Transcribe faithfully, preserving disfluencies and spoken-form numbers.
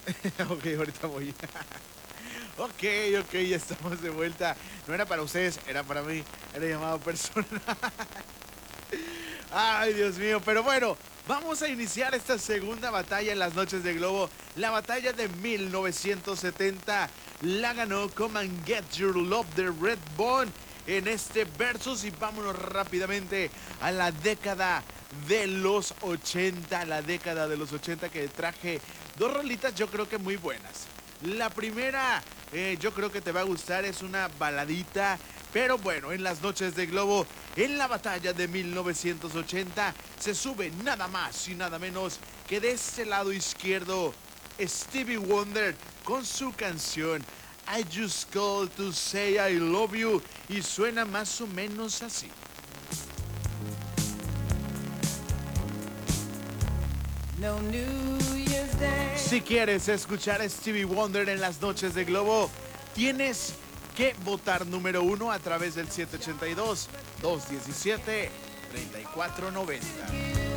Ok, ahorita voy. Ok, ok, ya estamos de vuelta. No era para ustedes, era para mí. Era llamado personal. Ay, Dios mío, pero bueno, vamos a iniciar esta segunda batalla en las noches de Globo. La batalla de mil novecientos setenta la ganó Come and Get Your Love de Redbone en este versus. Y vámonos rápidamente a la década de los ochenta. La década de los ochenta, que traje dos rolitas yo creo que muy buenas. La primera, eh, yo creo que te va a gustar, es una baladita. Pero bueno, en las noches de Globo, en la batalla de mil novecientos ochenta, se sube nada más y nada menos que de este lado izquierdo, Stevie Wonder con su canción I Just Called to Say I Love You, y suena más o menos así. No New Year's Day. Si quieres escuchar a Stevie Wonder en las noches de Globo, tienes que votar número uno a través del siete ocho dos, dos uno siete, tres cuatro nueve cero.